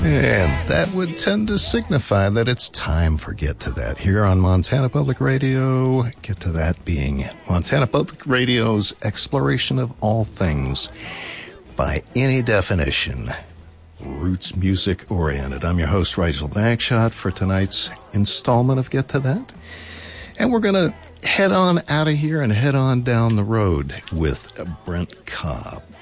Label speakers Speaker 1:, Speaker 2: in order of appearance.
Speaker 1: And that would tend to signify that it's time for Get to That here on Montana Public Radio. Get to That being Montana Public Radio's exploration of all things, by any definition, roots music oriented. I'm your host, Rigel Bagshot, for tonight's installment of Get to That. And we're going to head on out of here and head on down the road with Brent Cobb.